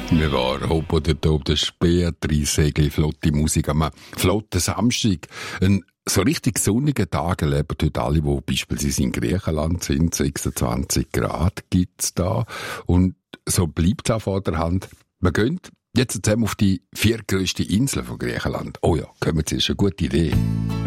Wir waren hopp oder top, das ist Beatrice Segli, flotte Musik am flotten Samstag. Ein so richtig sonnigen Tag erleben heute alle, die beispielsweise in Griechenland sind. 26 Grad gibt's da. Und so bleibt es auch vor der Hand. Wir gehen jetzt zusammen auf die 4 grössten Inseln von Griechenland. Oh ja, kommen Sie, ist eine gute Idee.